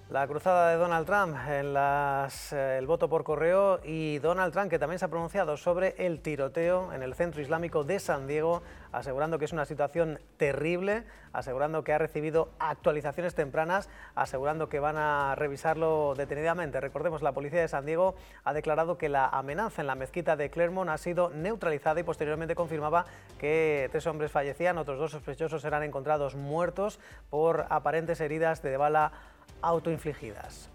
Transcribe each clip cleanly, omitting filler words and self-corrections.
La cruzada de Donald Trump en el voto por correo y Donald Trump, que también se ha pronunciado sobre el tiroteo en el centro islámico de San Diego, asegurando que es una situación terrible, asegurando que ha recibido actualizaciones tempranas, asegurando que van a revisarlo detenidamente. Recordemos, la policía de San Diego ha declarado que la amenaza en la mezquita de Claremont ha sido neutralizada y posteriormente confirmaba que 3 hombres fallecían, otros 2 sospechosos serán encontrados muertos por aparentes heridas de bala autoinfligidas.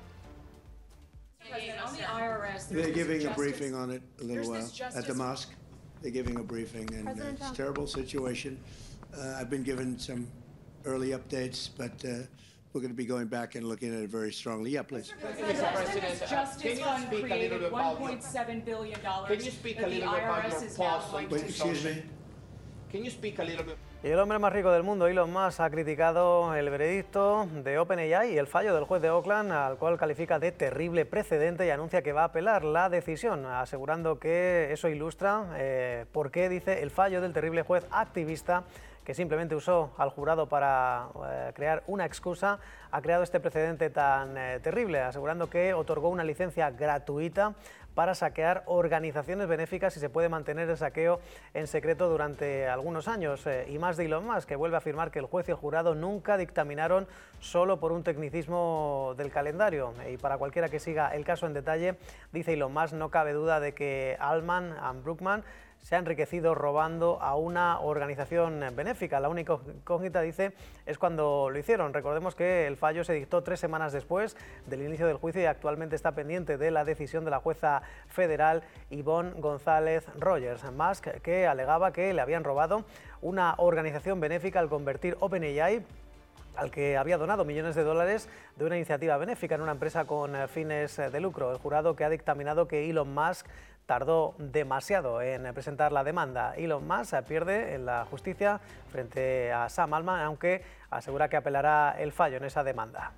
They're giving a briefing on it a little while at the mosque. They're giving a briefing, and it's a terrible situation. I've been given some early updates, but we're going to be going back and looking at it very strongly. Yeah, please. Mr. President, Justice Fund created $1.7 billion Can you speak a that the little bit about IRS your is now past going Wait, to... excuse me. Can you speak a little bit? Y el hombre más rico del mundo, Elon Musk, ha criticado el veredicto de OpenAI y el fallo del juez de Oakland, al cual califica de terrible precedente y anuncia que va a apelar la decisión, asegurando que eso ilustra por qué, dice, el fallo del terrible juez activista que simplemente usó al jurado para crear una excusa, ha creado este precedente tan terrible, asegurando que otorgó una licencia gratuita para saquear organizaciones benéficas y se puede mantener el saqueo en secreto durante algunos años. Y más de Elon Musk, que vuelve a afirmar que el juez y el jurado nunca dictaminaron solo por un tecnicismo del calendario. Y para cualquiera que siga el caso en detalle, dice Elon Musk, no cabe duda de que Altman y Brookman se ha enriquecido robando a una organización benéfica. La única incógnita, dice, es cuando lo hicieron. Recordemos que el fallo se dictó 3 semanas después del inicio del juicio y actualmente está pendiente de la decisión de la jueza federal Yvonne González Rogers. Musk, que alegaba que le habían robado una organización benéfica al convertir OpenAI, al que había donado millones de dólares de una iniciativa benéfica en una empresa con fines de lucro. El jurado, que ha dictaminado que Elon Musk tardó demasiado en presentar la demanda. Elon Musk pierde en la justicia frente a Sam Altman, aunque asegura que apelará el fallo en esa demanda.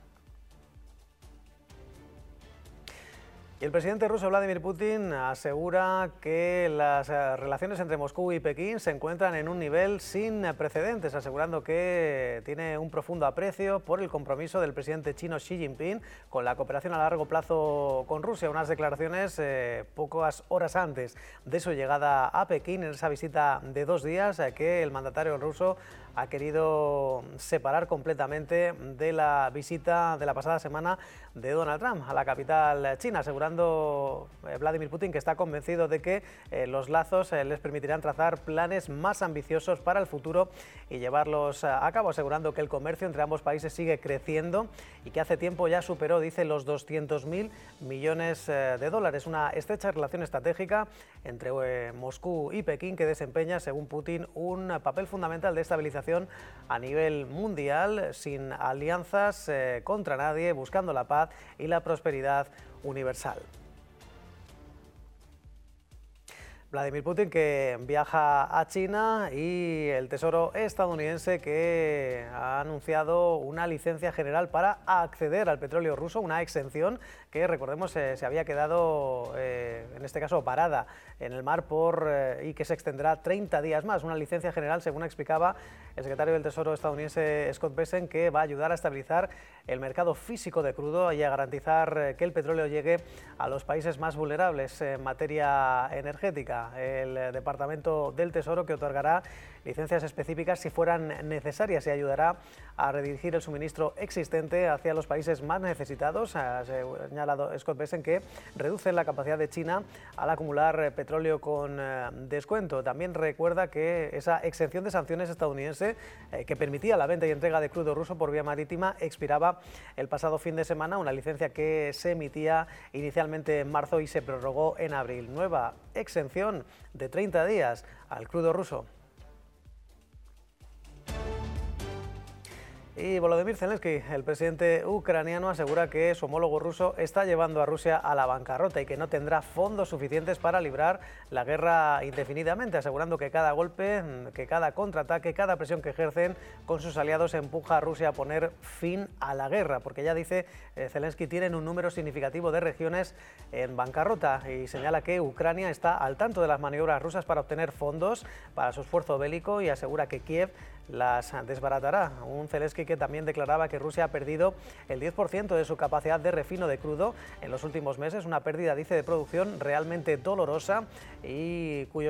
Y el presidente ruso Vladimir Putin asegura que las relaciones entre Moscú y Pekín se encuentran en un nivel sin precedentes, asegurando que tiene un profundo aprecio por el compromiso del presidente chino Xi Jinping con la cooperación a largo plazo con Rusia. Unas declaraciones pocas horas antes de su llegada a Pekín, en esa visita de 2 días que el mandatario ruso ha querido separar completamente de la visita de la pasada semana de Donald Trump a la capital china, asegurando Vladimir Putin que está convencido de que los lazos les permitirán trazar planes más ambiciosos para el futuro y llevarlos a cabo, asegurando que el comercio entre ambos países sigue creciendo y que hace tiempo ya superó, dice, los 200.000 millones de dólares. Una estrecha relación estratégica entre Moscú y Pekín que desempeña, según Putin, un papel fundamental de estabilización a nivel mundial, sin alianzas contra nadie, buscando la paz y la prosperidad universal. Vladimir Putin, que viaja a China, y el Tesoro estadounidense, que ha anunciado una licencia general para acceder al petróleo ruso, una exención que, recordemos, se había quedado, en este caso, parada en el mar y que se extenderá 30 días más. Una licencia general, según explicaba el secretario del Tesoro estadounidense Scott Bessent, que va a ayudar a estabilizar el mercado físico de crudo y a garantizar que el petróleo llegue a los países más vulnerables en materia energética. El Departamento del Tesoro, que otorgará licencias específicas si fueran necesarias y ayudará a redirigir el suministro existente hacia los países más necesitados. Ha señalado Scott Bessent que reduce la capacidad de China al acumular petróleo con descuento. También recuerda que esa exención de sanciones estadounidense que permitía la venta y entrega de crudo ruso por vía marítima expiraba el pasado fin de semana, una licencia que se emitía inicialmente en marzo y se prorrogó en abril. Nueva exención de 30 días al crudo ruso. Y Volodymyr Zelensky, el presidente ucraniano, asegura que su homólogo ruso está llevando a Rusia a la bancarrota y que no tendrá fondos suficientes para librar la guerra indefinidamente, asegurando que cada golpe, que cada contraataque, cada presión que ejercen con sus aliados empuja a Rusia a poner fin a la guerra, porque ya dice Zelensky, tienen un número significativo de regiones en bancarrota, y señala que Ucrania está al tanto de las maniobras rusas para obtener fondos para su esfuerzo bélico y asegura que Kiev las desbaratará. Un Zelensky que también declaraba que Rusia ha perdido el 10% de su capacidad de refino de crudo en los últimos meses, una pérdida, dice, de producción realmente dolorosa y cuyo